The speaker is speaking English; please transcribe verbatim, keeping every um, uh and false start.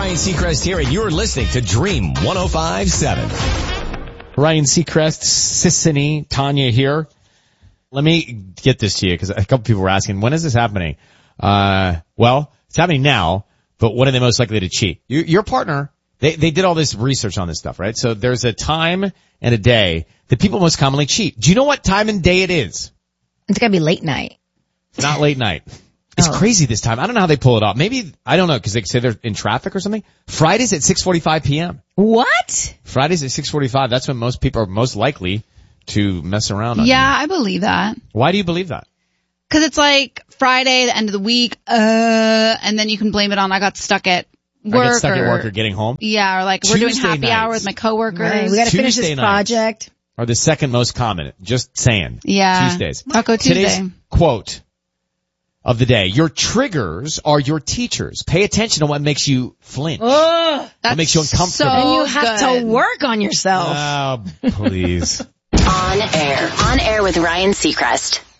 Ryan Seacrest here, and you're listening to Dream one oh five point seven. Ryan Seacrest, Sissany, Tanya here. Let me get this to you because a couple people were asking, when is this happening? Uh, well, it's happening now, but when are they most likely to cheat? Your, your partner, they, they did all this research on this stuff, right? So there's a time and a day that people most commonly cheat. Do you know what time and day it is? It's gotta be late night. It's not late night. It's Oh. crazy this time. I don't know how they pull it off. Maybe, I don't know, because they say they're in traffic or something. Fridays at six forty-five p.m. What? Fridays at six forty-five, that's when most people are most likely to mess around on Yeah, you. I believe that. Why do you believe that? Cause it's like Friday, the end of the week, uh, and then you can blame it on I got stuck at work. I get stuck or, at work or getting home. Yeah, or like we're doing Tuesday happy nights. hour with my coworkers. Right. We gotta finish Tuesday this nights. project. Are the second most common. Just saying. Yeah. Tuesdays. Taco Tuesday. Today's quote of the day. Your triggers are your teachers. Pay attention to what makes you flinch. Oh, That's makes you uncomfortable. So and you have good. to work on yourself. Oh, please. On air. On air with Ryan Seacrest.